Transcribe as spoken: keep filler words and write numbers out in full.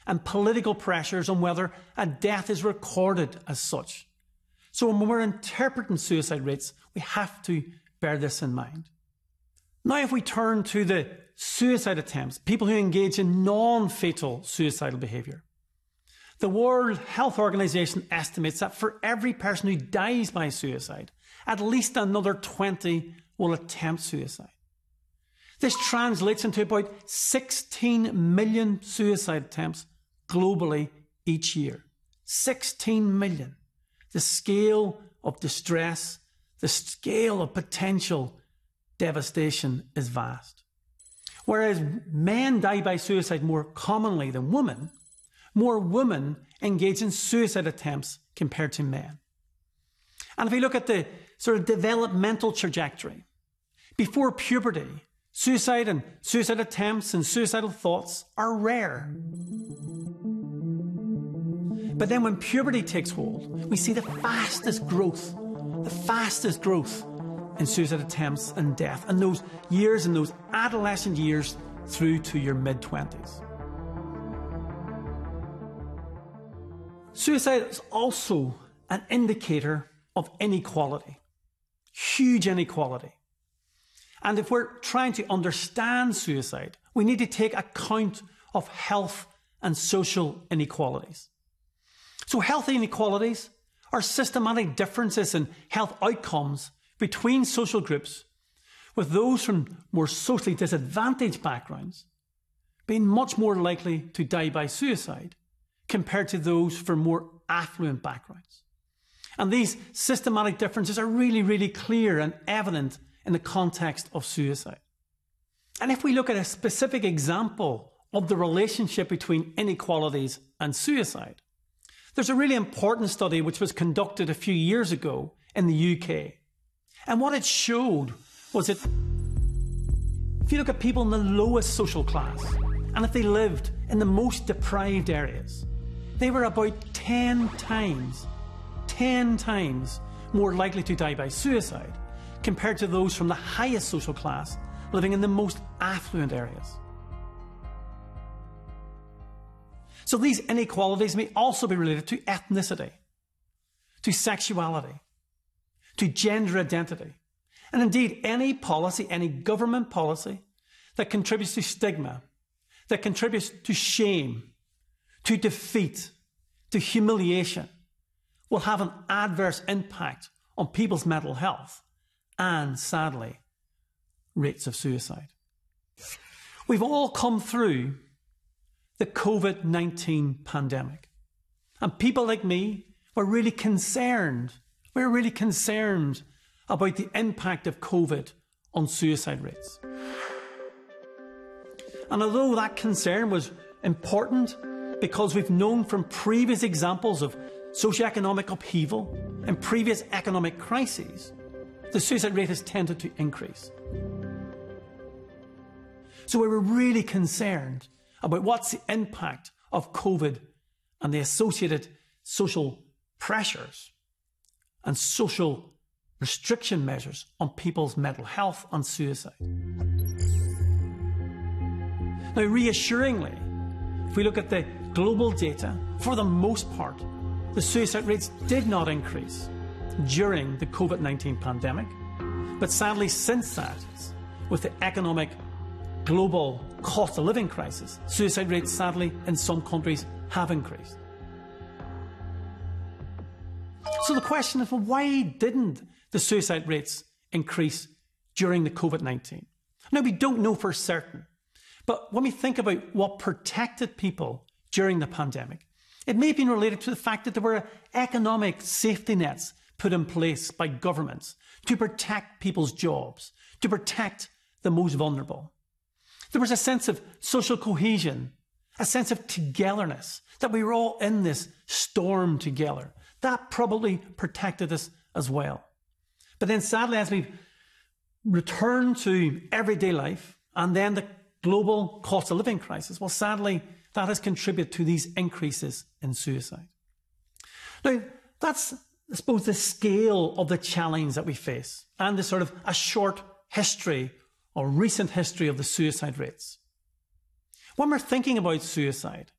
and political pressures on whether a death is recorded as such. So when we're interpreting suicide rates, we have to bear this in mind. Now, if we turn to the suicide attempts, people who engage in non-fatal suicidal behaviour, the World Health Organization estimates that for every person who dies by suicide, at least another twenty will attempt suicide. This translates into about sixteen million suicide attempts globally each year. sixteen million. The scale of distress, the scale of potential devastation is vast. Whereas men die by suicide more commonly than women, more women engage in suicide attempts compared to men. And if we look at the sort of developmental trajectory, before puberty, suicide and suicide attempts and suicidal thoughts are rare. But then when puberty takes hold, we see the fastest growth, the fastest growth in suicide attempts and death in those years, in those adolescent years through to your mid-twenties. Suicide is also an indicator of inequality, huge inequality. And if we're trying to understand suicide, we need to take account of health and social inequalities. So health inequalities are systematic differences in health outcomes between social groups, with those from more socially disadvantaged backgrounds being much more likely to die by suicide compared to those from more affluent backgrounds. And these systematic differences are really, really clear and evident in the context of suicide. And if we look at a specific example of the relationship between inequalities and suicide, there's a really important study which was conducted a few years ago in the U K. And what it showed was that if you look at people in the lowest social class, and if they lived in the most deprived areas, they were about ten times, ten times more likely to die by suicide compared to those from the highest social class living in the most affluent areas. So these inequalities may also be related to ethnicity, to sexuality, to gender identity, and indeed any policy, any government policy that contributes to stigma, that contributes to shame, to defeat, to humiliation, will have an adverse impact on people's mental health and, sadly, rates of suicide. We've all come through the COVID nineteen pandemic, and people like me were really concerned, we were really concerned about the impact of COVID on suicide rates. And although that concern was important because we've known from previous examples of socioeconomic upheaval and previous economic crises, the suicide rate has tended to increase. So we were really concerned about what's the impact of COVID and the associated social pressures and social restriction measures on people's mental health and suicide. Now, reassuringly, if we look at the global data, for the most part, the suicide rates did not increase during the COVID nineteen pandemic, but sadly since that, with the economic global cost of living crisis, suicide rates sadly in some countries have increased. So the question is, well, why didn't the suicide rates increase during the COVID nineteen? Now, we don't know for certain, but when we think about what protected people during the pandemic, it may have been related to the fact that there were economic safety nets put in place by governments to protect people's jobs, to protect the most vulnerable. There was a sense of social cohesion, a sense of togetherness, that we were all in this storm together. That probably protected us as well. But then sadly, as we return to everyday life and then the global cost of living crisis, well, sadly, that has contributed to these increases in suicide. Now, that's, I suppose, the scale of the challenge that we face and the sort of a short history or recent history of the suicide rates. When we're thinking about suicide,